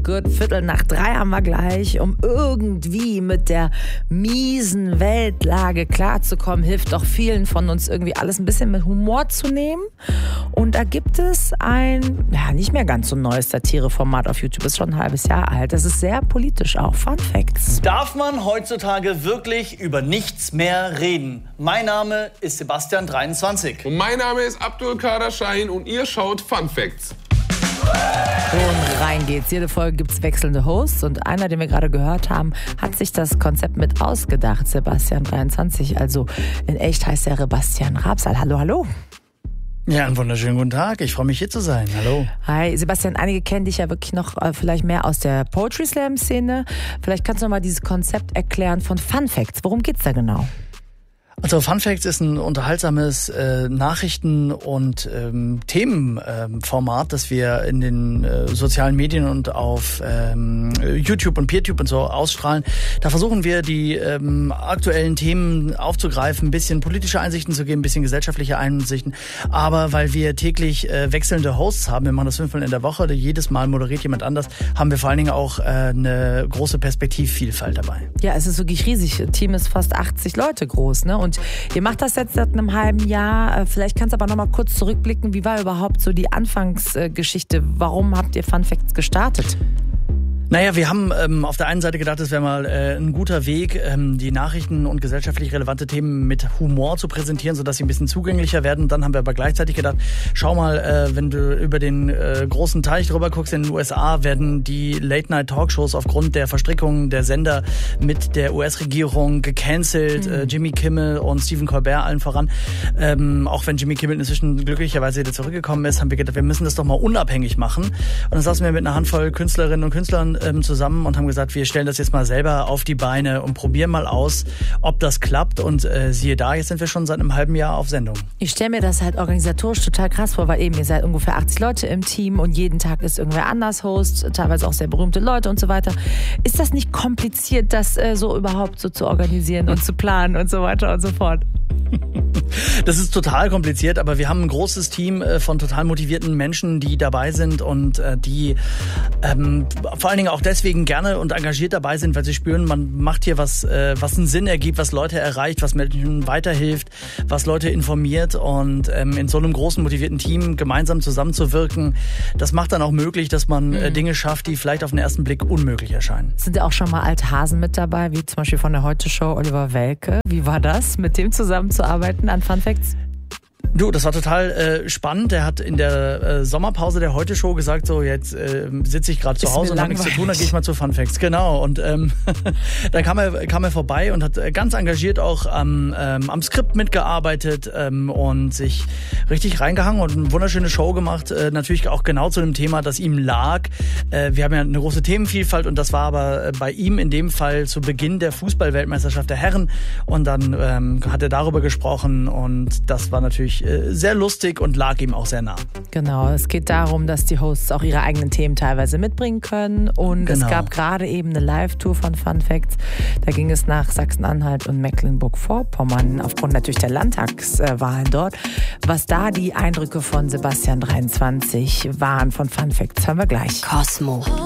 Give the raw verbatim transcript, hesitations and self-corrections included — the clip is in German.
good. Viertel nach drei haben wir gleich. Um irgendwie mit der miesen Weltlage klarzukommen, hilft doch vielen von uns irgendwie alles ein bisschen mit Humor zu nehmen. Und da gibt es ein, ja, nicht mehr ganz so neues Satireformat auf YouTube. Ist schon ein halbes Jahr alt. Das ist sehr politisch auch. Fun Facts. Darf man heutzutage wirklich über nichts mehr reden? Mein Name ist Sebastian dreiundzwanzig. Und mein Name ist Abdul Kader Shahin und ihr schaut Fun Facts. Und rein geht's. Jede Folge gibt's wechselnde Hosts und einer, den wir gerade gehört haben, hat sich das Konzept mit ausgedacht. Sebastian dreiundzwanzig, also in echt heißt er Sebastian Rabsal. Hallo, hallo. Ja, einen wunderschönen guten Tag. Ich freue mich, hier zu sein. Hallo. Hi, Sebastian, einige kennen dich ja wirklich noch äh, vielleicht mehr aus der Poetry Slam Szene. Vielleicht kannst du noch mal dieses Konzept erklären von Fun Facts. Worum geht's da genau? Also Fun Facts ist ein unterhaltsames äh, Nachrichten- und ähm, Themenformat, ähm, das wir in den äh, sozialen Medien und auf ähm, YouTube und PeerTube und so ausstrahlen. Da versuchen wir, die ähm, aktuellen Themen aufzugreifen, ein bisschen politische Einsichten zu geben, ein bisschen gesellschaftliche Einsichten. Aber weil wir täglich äh, wechselnde Hosts haben, wir machen das fünfmal in der Woche, jedes Mal moderiert jemand anders, haben wir vor allen Dingen auch äh, eine große Perspektivvielfalt dabei. Ja, es ist wirklich riesig. Das Team ist fast achtzig Leute groß, ne? Und ihr macht das jetzt seit einem halben Jahr. Vielleicht kannst du aber noch mal kurz zurückblicken. Wie war überhaupt so die Anfangsgeschichte? Warum habt ihr Fun Facts gestartet? Naja, wir haben ähm, auf der einen Seite gedacht, es wäre mal äh, ein guter Weg, ähm, die Nachrichten und gesellschaftlich relevante Themen mit Humor zu präsentieren, sodass sie ein bisschen zugänglicher werden. Und dann haben wir aber gleichzeitig gedacht, schau mal, äh, wenn du über den äh, großen Teich drüber guckst, in den U S A werden die Late-Night-Talkshows aufgrund der Verstrickungen der Sender mit der U S-Regierung gecancelt. Mhm. Äh, Jimmy Kimmel und Stephen Colbert allen voran. Ähm, auch wenn Jimmy Kimmel inzwischen glücklicherweise wieder zurückgekommen ist, haben wir gedacht, wir müssen das doch mal unabhängig machen. Und dann saßen wir mit einer Handvoll Künstlerinnen und Künstlern zusammen und haben gesagt, wir stellen das jetzt mal selber auf die Beine und probieren mal aus, ob das klappt. Und äh, siehe da, jetzt sind wir schon seit einem halben Jahr auf Sendung. Ich stelle mir das halt organisatorisch total krass vor, weil eben ihr seid ungefähr achtzig Leute im Team und jeden Tag ist irgendwer anders Host, teilweise auch sehr berühmte Leute und so weiter. Ist das nicht kompliziert, das äh, so überhaupt so zu organisieren und zu planen und so weiter und so fort? Das ist total kompliziert, aber wir haben ein großes Team von total motivierten Menschen, die dabei sind und äh, die ähm, vor allen Dingen auch deswegen gerne und engagiert dabei sind, weil sie spüren, man macht hier was, äh, was einen Sinn ergibt, was Leute erreicht, was Menschen weiterhilft, was Leute informiert und ähm, in so einem großen motivierten Team gemeinsam zusammenzuwirken, das macht dann auch möglich, dass man mhm. äh, Dinge schafft, die vielleicht auf den ersten Blick unmöglich erscheinen. Sind ja auch schon mal alte Hasen mit dabei, wie zum Beispiel von der Heute-Show Oliver Welke. Wie war das, mit dem zusammenzuarbeiten an Fun Facts? Du, das war total äh, spannend. Der hat in der äh, Sommerpause der Heute-Show gesagt, so jetzt äh, sitze ich gerade zu Hause und habe nichts zu tun, dann gehe ich mal zu Fun Facts. Genau. Und ähm, dann kam er, kam er vorbei und hat ganz engagiert auch am, ähm, am Skript mitgearbeitet ähm, und sich richtig reingehangen und eine wunderschöne Show gemacht. Äh, natürlich auch genau zu dem Thema, das ihm lag. Äh, wir haben ja eine große Themenvielfalt und das war aber bei ihm in dem Fall zu Beginn der Fußball-Weltmeisterschaft der Herren. Und dann ähm, hat er darüber gesprochen und das war natürlich sehr lustig und lag ihm auch sehr nah. Genau, es geht darum, dass die Hosts auch ihre eigenen Themen teilweise mitbringen können und genau. Es gab gerade eben eine Live-Tour von Fun Facts. Da ging es nach Sachsen-Anhalt und Mecklenburg-Vorpommern aufgrund natürlich der Landtagswahlen dort. Was da die Eindrücke von Sebastian dreiundzwanzig waren von Fun Facts, hören wir gleich. Cosmo.